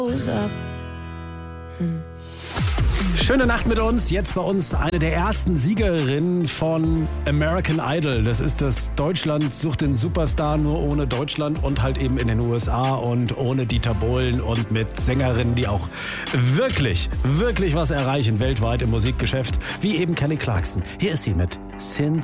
Schöne Nacht mit uns. Jetzt bei uns eine der ersten Siegerinnen von American Idol. Das ist das Deutschland sucht den Superstar, nur ohne Deutschland und halt eben in den USA und ohne Dieter Bohlen und mit Sängerinnen, die auch wirklich was erreichen weltweit im Musikgeschäft, wie eben Kelly Clarkson. Hier ist sie mit Sin